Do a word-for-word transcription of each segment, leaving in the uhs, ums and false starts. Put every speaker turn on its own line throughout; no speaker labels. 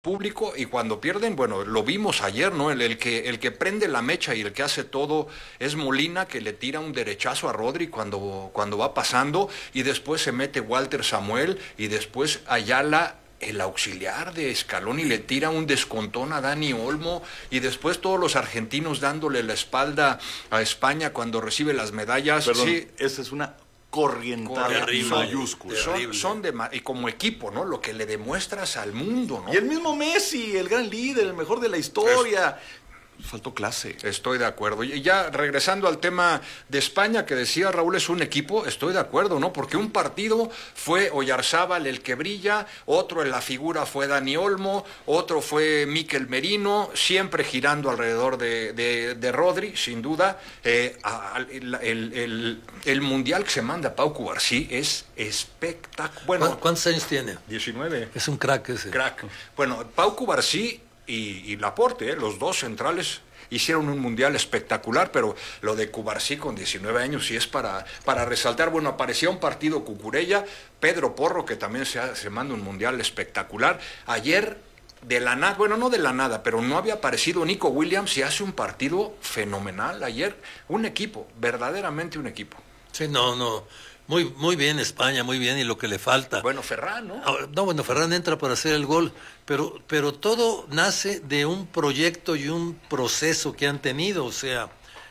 público, y cuando pierden, bueno, lo vimos ayer, ¿no? El, el que el que prende la mecha y el que hace todo es Molina, que le tira un derechazo a Rodri cuando, cuando va pasando, y después se mete Walter Samuel, y después Ayala, el auxiliar de Scaloni, le tira un descontón a Dani Olmo, y después todos los argentinos dándole la espalda a España cuando recibe las medallas.
Perdón,
sí.
esa es una corrientada mayúscula.
Son, son de, y como equipo, ¿no? Lo que le demuestras al mundo, ¿no?
Y el mismo Messi, el gran líder, el mejor de la historia. Es... Faltó clase.
Estoy de acuerdo. Y ya regresando al tema de España, que decía Raúl, es un equipo, estoy de acuerdo, ¿no? Porque un partido fue Oyarzábal el que brilla, otro en la figura fue Dani Olmo, otro fue Mikel Merino, siempre girando alrededor de, de, de Rodri, sin duda. Eh, el, el, el, el mundial que se manda Pau Cubarsí es espectacular. Bueno,
¿cuántos años tiene?
diecinueve.
Es un crack ese.
Crack. Bueno, Pau Cubarsí y, y Laporte, ¿eh? Los dos centrales hicieron un mundial espectacular, pero lo de Cubarsí con diecinueve años sí es para, para resaltar. Bueno, aparecía un partido Cucurella, Pedro Porro, que también se, se manda un mundial espectacular. Ayer, de la nada, bueno, no de la nada, pero no había aparecido Nico Williams y hace un partido fenomenal ayer. Un equipo, verdaderamente un equipo.
Sí, no, no. Muy, muy bien España, muy bien, y lo que le falta.
Bueno, Ferran, ¿no?
No, bueno, Ferran entra para hacer el gol, pero, pero todo nace de un proyecto y un proceso que han tenido, o sea,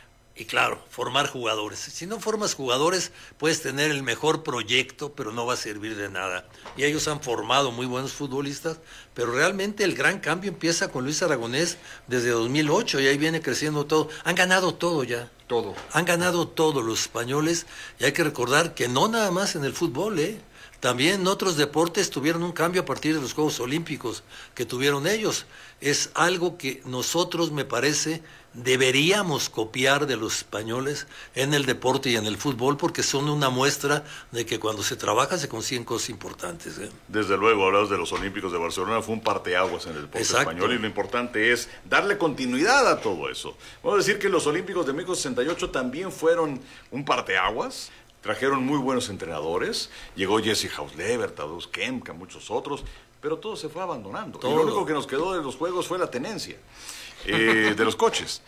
y claro, formar jugadores. Si no formas jugadores, puedes tener el mejor proyecto, pero no va a servir de nada. Y ellos han formado muy buenos futbolistas, pero realmente el gran cambio empieza con Luis Aragonés desde dos mil ocho, y ahí viene creciendo todo. Han ganado todo ya.
Todo.
Han ganado todo los españoles, y hay que recordar que no nada más en el fútbol, ¿eh? También en otros deportes tuvieron un cambio a partir de los Juegos Olímpicos que tuvieron ellos. Es algo que nosotros, me parece, deberíamos copiar de los españoles en el deporte y en el fútbol, porque son una muestra de que cuando se trabaja se consiguen cosas importantes, ¿eh?
Desde luego, hablabas de los Olímpicos de Barcelona, fue un parteaguas en el deporte
Exacto.
español, y lo importante es darle continuidad a todo eso. Vamos a decir que los Olímpicos de México sesenta y ocho también fueron un parteaguas. Trajeron muy buenos entrenadores, llegó Jesse Hausleber, Tadeusz Kemka, muchos otros, pero todo se fue abandonando. Todo. Y lo único que nos quedó de los juegos fue la tenencia eh, de los coches.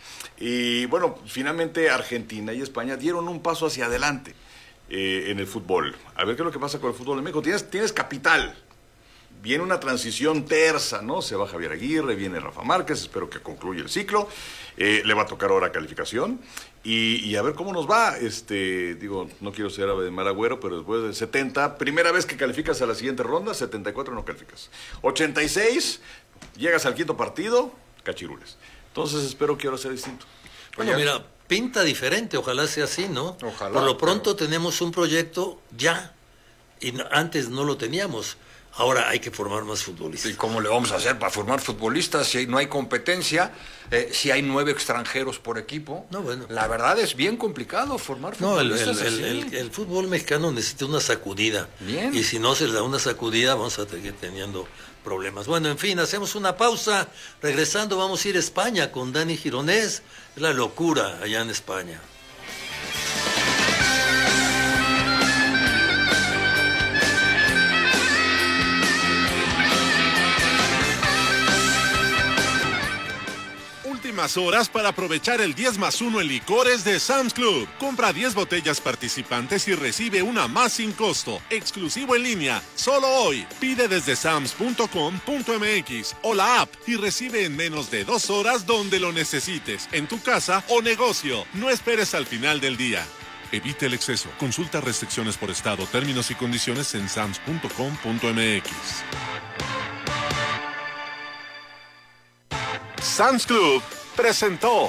Y bueno, finalmente Argentina y España dieron un paso hacia adelante eh, en el fútbol. A ver qué es lo que pasa con el fútbol en México. Tienes, tienes capital. Viene una transición tersa, ¿no? Se va Javier Aguirre, viene Rafa Márquez, espero que concluya el ciclo. Eh, le va a tocar ahora calificación. Y, y a ver cómo nos va. Este, digo, no quiero ser ave de mal agüero, pero después de setenta, primera vez que calificas a la siguiente ronda, setenta y cuatro no calificas. ochenta y seis, llegas al quinto partido, cachirules. Entonces espero que ahora sea distinto.
Bueno, ya... mira, pinta diferente, ojalá sea así, ¿no?
Ojalá.
Por lo pronto
pero...
tenemos un proyecto ya, y no, antes no lo teníamos. Ahora hay que formar más futbolistas.
¿Y cómo le vamos a hacer para formar futbolistas si no hay competencia? Eh, si hay nueve extranjeros por equipo.
No, bueno.
La verdad es bien complicado formar
No, el,
futbolistas.
el, el, el, el fútbol mexicano necesita una sacudida.
Bien.
Y si no se le da una sacudida, vamos a seguir teniendo problemas. Bueno, en fin, hacemos una pausa. Regresando, vamos a ir a España con Dani Gironés. Es la locura allá en España.
Últimas horas para aprovechar el diez más uno en licores de Sam's Club. Compra diez botellas participantes y recibe una más sin costo. Exclusivo en línea, solo hoy. Pide desde sams punto com punto m x o la app y recibe en menos de dos horas donde lo necesites, en tu casa o negocio. No esperes al final del día. Evite el exceso. Consulta restricciones por estado, términos y condiciones en sams punto com punto m x. Sam's Club presentó.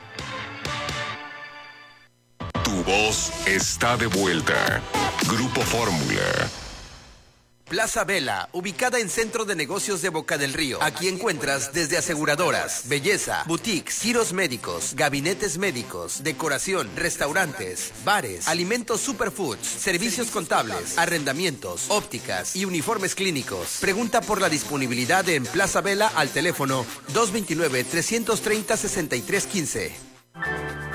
Tu voz está de vuelta. Grupo Fórmula.
Plaza Vela, ubicada en Centro de Negocios de Boca del Río. Aquí encuentras desde aseguradoras, belleza, boutiques, giros médicos, gabinetes médicos, decoración, restaurantes, bares, alimentos superfoods, servicios contables, arrendamientos, ópticas y uniformes clínicos. Pregunta por la disponibilidad en Plaza Vela al teléfono dos dos nueve, tres tres cero, seis tres uno cinco.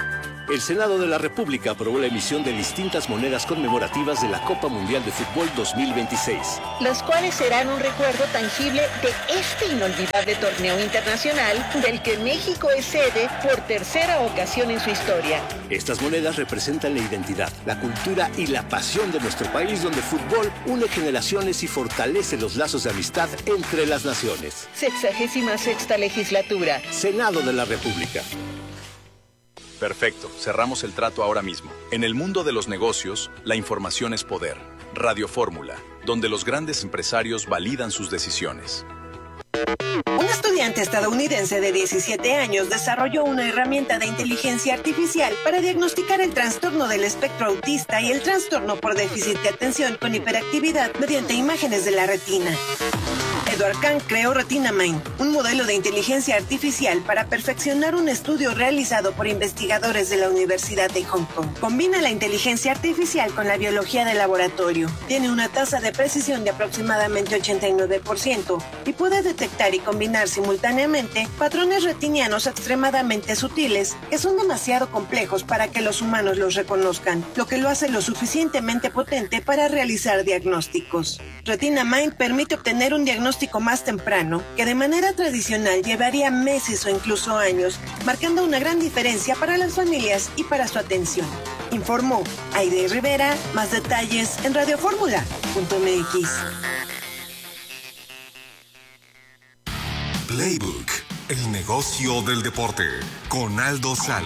El Senado de la República aprobó la emisión de distintas monedas conmemorativas de la Copa Mundial de Fútbol dos mil veintiséis.
Las cuales serán un recuerdo tangible de este inolvidable torneo internacional del que México es sede por tercera ocasión en su historia.
Estas monedas representan la identidad, la cultura y la pasión de nuestro país, donde el fútbol une generaciones y fortalece los lazos de amistad entre las naciones.
Sexagésima sexta legislatura.
Senado de la República.
Perfecto, cerramos el trato ahora mismo. En el mundo de los negocios, la información es poder. Radio Fórmula, donde los grandes empresarios validan sus decisiones.
Un estudiante estadounidense de diecisiete años desarrolló una herramienta de inteligencia artificial para diagnosticar el trastorno del espectro autista y el trastorno por déficit de atención con hiperactividad mediante imágenes de la retina. Edward Kang creó RetinaMind, un modelo de inteligencia artificial para perfeccionar un estudio realizado por investigadores de la Universidad de Hong Kong. Combina la inteligencia artificial con la biología de laboratorio. Tiene una tasa de precisión de aproximadamente ochenta y nueve por ciento y puede detectar y combinar simultáneamente patrones retinianos extremadamente sutiles que son demasiado complejos para que los humanos los reconozcan, lo que lo hace lo suficientemente potente para realizar diagnósticos. RetinaMind permite obtener un diagnóstico más temprano, que de manera tradicional llevaría meses o incluso años, marcando una gran diferencia para las familias y para su atención. Informó Aide Rivera. Más detalles en radioformula punto m x.
Playbook, el negocio del deporte, con Aldo Sales.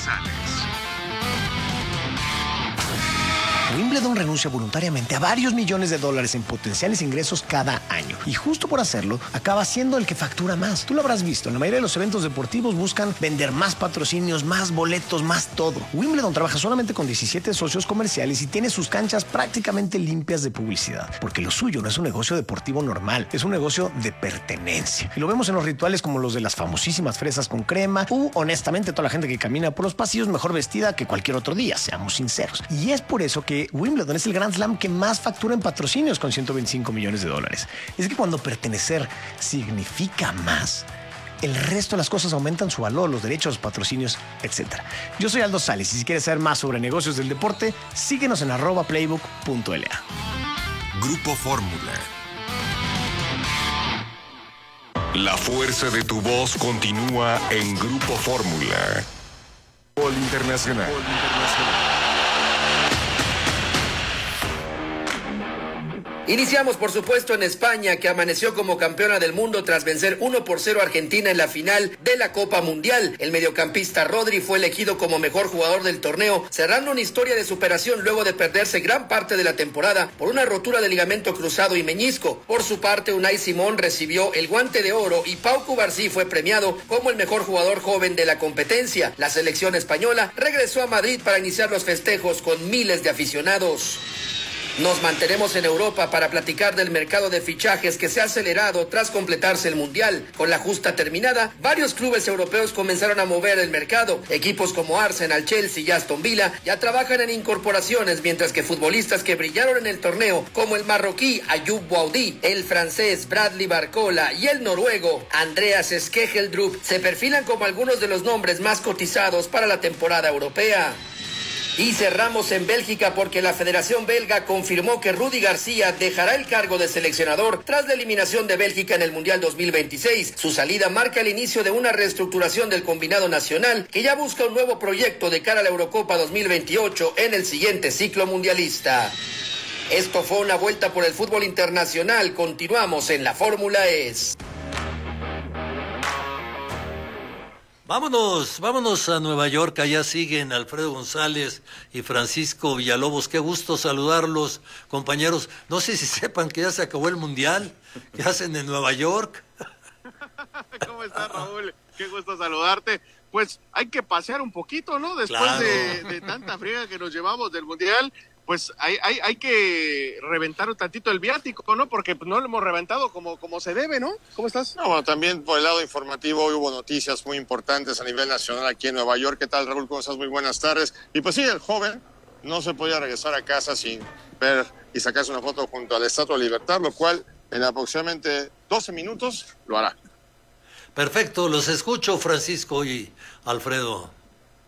Wimbledon renuncia voluntariamente a varios millones de dólares en potenciales ingresos cada año. Y justo por hacerlo, acaba siendo el que factura más. Tú lo habrás visto, en la mayoría de los eventos deportivos buscan vender más patrocinios, más boletos, más todo. Wimbledon trabaja solamente con diecisiete socios comerciales y tiene sus canchas prácticamente limpias de publicidad. Porque lo suyo no es un negocio deportivo normal, es un negocio de pertenencia. Y lo vemos en los rituales como los de las famosísimas fresas con crema u, honestamente, toda la gente que camina por los pasillos mejor vestida que cualquier otro día, seamos sinceros. Y es por eso que Wimbledon es el Grand Slam que más factura en patrocinios con ciento veinticinco millones de dólares. Es que cuando pertenecer significa más, el resto de las cosas aumentan su valor, los derechos, los patrocinios, etcétera. Yo soy Aldo Sales y si quieres saber más sobre negocios del deporte, síguenos en arroba playbook punto l a.
Grupo Fórmula. La fuerza de tu voz continúa en Grupo Fórmula. Gol Internacional. Gol Internacional.
Iniciamos, por supuesto, en España, que amaneció como campeona del mundo tras vencer uno por cero a Argentina en la final de la Copa Mundial. El mediocampista Rodri fue elegido como mejor jugador del torneo, cerrando una historia de superación luego de perderse gran parte de la temporada por una rotura de ligamento cruzado y meñisco. Por su parte, Unai Simón recibió el Guante de Oro y Pau Cubarsí fue premiado como el mejor jugador joven de la competencia. La selección española regresó a Madrid para iniciar los festejos con miles de aficionados. Nos mantenemos en Europa para platicar del mercado de fichajes que se ha acelerado tras completarse el Mundial. Con la justa terminada, varios clubes europeos comenzaron a mover el mercado. Equipos como Arsenal, Chelsea y Aston Villa ya trabajan en incorporaciones, mientras que futbolistas que brillaron en el torneo, como el marroquí Ayoub Boadi, el francés Bradley Barcola y el noruego Andreas Skegeldrup, se perfilan como algunos de los nombres más cotizados para la temporada europea. Y cerramos en Bélgica porque la Federación Belga confirmó que Rudy García dejará el cargo de seleccionador tras la eliminación de Bélgica en el Mundial dos mil veintiséis. Su salida marca el inicio de una reestructuración del combinado nacional que ya busca un nuevo proyecto de cara a la Eurocopa dos mil veintiocho en el siguiente ciclo mundialista. Esto fue una vuelta por el fútbol internacional. Continuamos en la Fórmula E S.
Vámonos, vámonos a Nueva York, allá siguen Alfredo González y Francisco Villalobos. Qué gusto saludarlos, compañeros. No sé si sepan que ya se acabó el Mundial, que hacen en Nueva York.
¿Cómo estás, Raúl? Qué gusto saludarte. Pues hay que pasear un poquito, ¿no? Después
Claro.
de, de tanta friega que nos llevamos del Mundial, pues hay, hay, hay que reventar un tantito el viático, ¿no? Porque no lo hemos reventado como, como se debe, ¿no? ¿Cómo estás?
No, bueno, también por el lado informativo hoy hubo noticias muy importantes a nivel nacional aquí en Nueva York. ¿Qué tal, Raúl? ¿Cómo estás? Muy buenas tardes. Y pues sí, el joven no se podía regresar a casa sin ver y sacarse una foto junto a la Estatua de Libertad, lo cual en aproximadamente doce minutos lo hará.
Perfecto, los escucho, Francisco y Alfredo.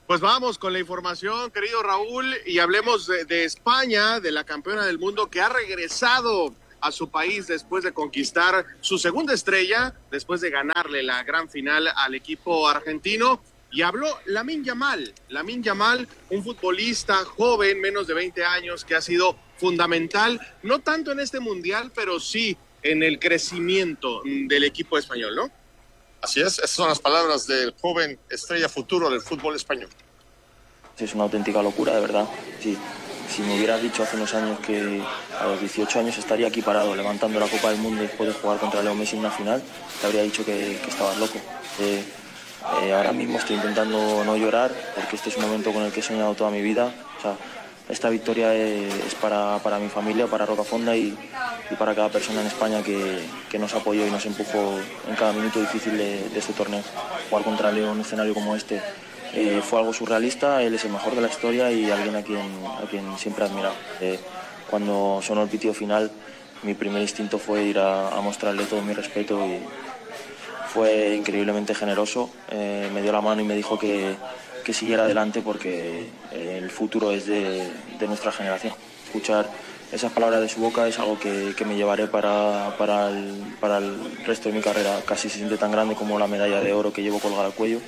Pues vamos con la información, querido Raúl, y hablemos de, de España, de la campeona del mundo que ha regresado a su país después de conquistar su segunda estrella, después de ganarle la gran final al equipo argentino. Y habló Lamine Yamal, Lamine Yamal, un futbolista joven, menos de veinte años, que ha sido fundamental, no tanto en este mundial, pero sí en el crecimiento del equipo español, ¿no?
Así es, esas son las palabras del joven estrella futuro del fútbol español.
Es una auténtica locura, de verdad. Sí. Si me hubieras dicho hace unos años que a los dieciocho años estaría aquí parado levantando la Copa del Mundo después de jugar contra Leo Messi en una final, te habría dicho que, que estabas loco. Eh, eh, ahora mismo estoy intentando no llorar porque este es un momento con el que he soñado toda mi vida. O sea, esta victoria es, es para, para mi familia, para Rocafonda y, y para cada persona en España que, que nos apoyó y nos empujó en cada minuto difícil de, de este torneo. Jugar contra Leo en un escenario como este eh, fue algo surrealista. Él es el mejor de la historia y alguien a quien, a quien siempre he admirado. Eh, cuando sonó el pitido final, mi primer instinto fue ir a, a mostrarle todo mi respeto y fue increíblemente generoso. Eh, me dio la mano y me dijo que que siguiera adelante porque el futuro es de, de nuestra generación. Escuchar esas palabras de su boca es algo que, que me llevaré para, para, el, para el resto de mi carrera. Casi se siente tan grande como la medalla de oro que llevo colgada al cuello.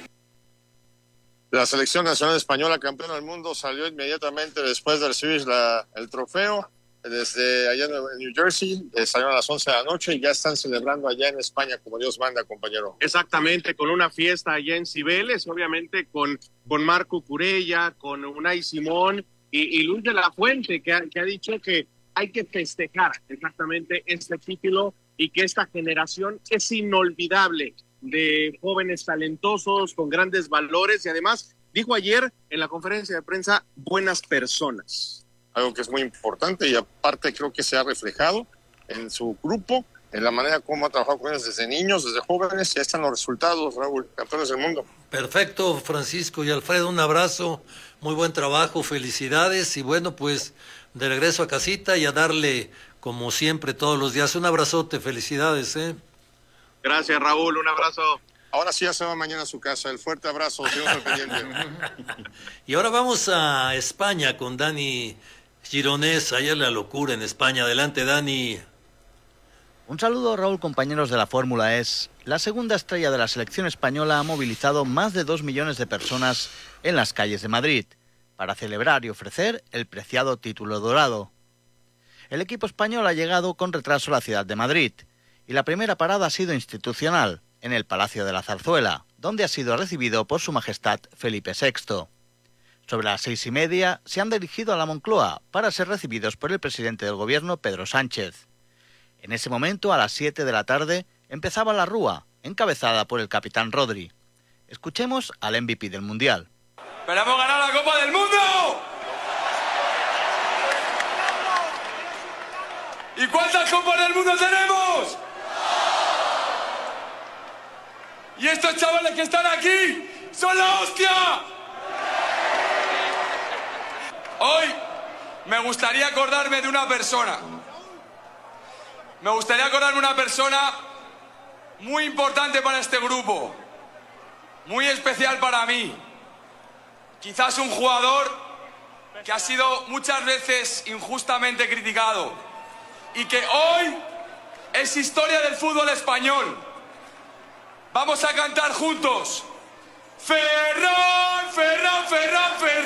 La selección nacional española, campeona del mundo, salió inmediatamente después de recibir la, el trofeo. Desde allá en New Jersey, eh, salieron a las once de la noche y ya están celebrando allá en España como Dios manda, compañero.
Exactamente, con una fiesta allá en Cibeles, obviamente con, con Marco Curella, con Unai Simón y, y Luis de la Fuente, que ha, que ha dicho que hay que festejar exactamente este título y que esta generación es inolvidable de jóvenes talentosos, con grandes valores y además, dijo ayer en la conferencia de prensa, buenas personas.
Algo que es muy importante y aparte creo que se ha reflejado en su grupo, en la manera como ha trabajado con ellos desde niños, desde jóvenes, y ahí están los resultados, Raúl, campeones del mundo.
Perfecto, Francisco y Alfredo, un abrazo, muy buen trabajo, felicidades y bueno, pues de regreso a casita y a darle como siempre todos los días. Un abrazote, felicidades, ¿eh?
Gracias, Raúl, un abrazo.
Ahora sí ya se va mañana a su casa, el fuerte abrazo, seguimos al pendiente.
Y ahora vamos a España con Dani Gironés, allá la locura en España. Adelante, Dani.
Un saludo, Raúl, compañeros de la Fórmula E S. La segunda estrella de la selección española ha movilizado más de dos millones de personas en las calles de Madrid para celebrar y ofrecer el preciado título dorado. El equipo español ha llegado con retraso a la ciudad de Madrid y la primera parada ha sido institucional, en el Palacio de la Zarzuela, donde ha sido recibido por Su Majestad Felipe sexto. Sobre las seis y media se han dirigido a la Moncloa para ser recibidos por el presidente del gobierno, Pedro Sánchez. En ese momento, a las siete de la tarde, empezaba la rúa, encabezada por el capitán Rodri. Escuchemos al M V P del Mundial.
¡Esperamos ganar la Copa del Mundo! ¿Y cuántas Copas del Mundo tenemos? Y estos chavales que están aquí son la hostia. Hoy me gustaría acordarme de una persona. Me gustaría acordarme de una persona muy importante para este grupo. Muy especial para mí. Quizás un jugador que ha sido muchas veces injustamente criticado. Y que hoy es historia del fútbol español. Vamos a cantar juntos. Ferran, Ferran, Ferran, Ferran.